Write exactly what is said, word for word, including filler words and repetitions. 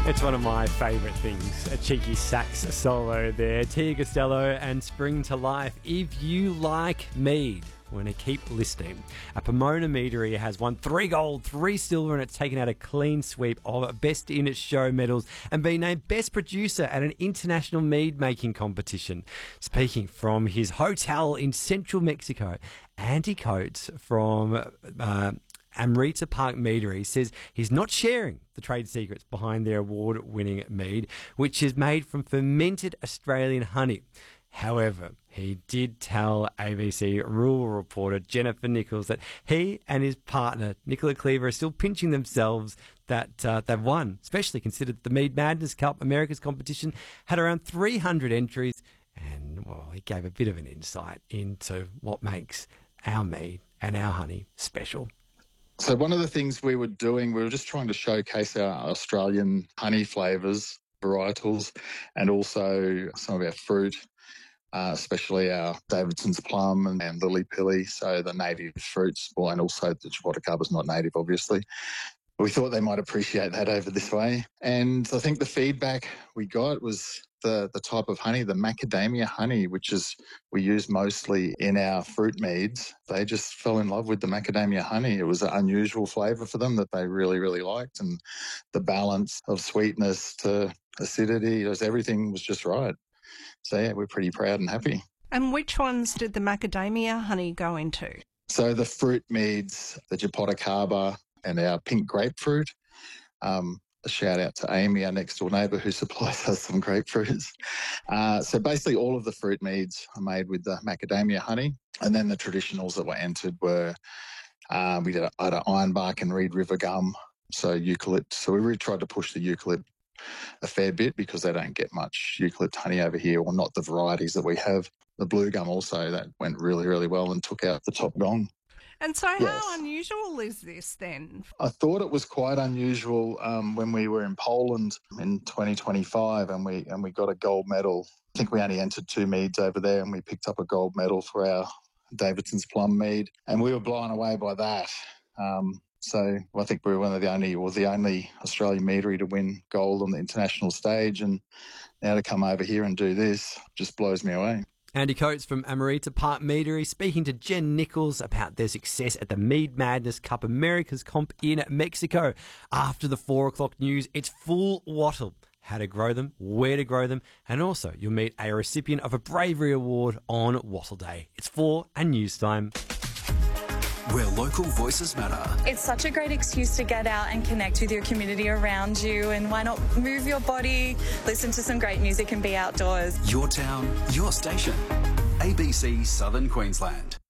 It's one of my favourite things, a cheeky sax solo there. Tia Costello and Spring to Life. If you like mead, we're going to keep listening. A Pomona Meadery has won three gold, three silver, and it's taken out a clean sweep of Best in Show medals and been named Best Producer at an international mead making competition. Speaking from his hotel in central Mexico, Andy Coates from uh, Amrita Park Meadery says he's not sharing the trade secrets behind their award-winning mead, which is made from fermented Australian honey. However, he did tell A B C rural reporter Jennifer Nichols that he and his partner, Nicola Cleaver, are still pinching themselves that uh, they've won, especially considered the Mead Madness Cup, America's competition, had around three hundred entries. And, well, he gave a bit of an insight into what makes our mead and our honey special. So one of the things we were doing, we were just trying to showcase our Australian honey flavours, varietals, and also some of our fruit, uh, especially our Davidson's plum and, and lily pilly, so the native fruits, well, and also the Chapotecaaba is not native, obviously. We thought they might appreciate that over this way. And I think the feedback we got was the, the type of honey, the macadamia honey, which is we use mostly in our fruit meads. They just fell in love with the macadamia honey. It was an unusual flavour for them that they really, really liked. And the balance of sweetness to acidity, was, everything was just right. So, yeah, we're pretty proud and happy. And which ones did the macadamia honey go into? So the fruit meads, the Chapotecaaba, and our pink grapefruit. Um, a shout out to Amy, our next door neighbour, who supplies us some grapefruits. Uh, so basically all of the fruit meads are made with the macadamia honey. And then the traditionals that were entered were, uh, we did a, had an ironbark and Reed River gum, so eucalypt. So we really tried to push the eucalypt a fair bit because they don't get much eucalypt honey over here, or not the varieties that we have. The blue gum also, that went really, really well and took out the top gong. And so Yes. how unusual is this then? I thought it was quite unusual um, when we were in Poland in twenty twenty-five and we and we got a gold medal. I think we only entered two meads over there and we picked up a gold medal for our Davidson's Plum mead, and we were blown away by that. Um, so I think we were one of the only, or the only Australian meadery to win gold on the international stage, and now to come over here and do this just blows me away. Andy Coates from Amrita Park Meadery speaking to Jen Nichols about their success at the Mead Madness Cup America's Comp in Mexico. After the four o'clock news, it's full wattle. How to grow them, where to grow them, and also you'll meet a recipient of a Bravery Award on Wattle Day. It's four and news time. Where local voices matter. It's such a great excuse to get out and connect with your community around you, and why not move your body, listen to some great music and be outdoors. Your town, your station. A B C Southern Queensland.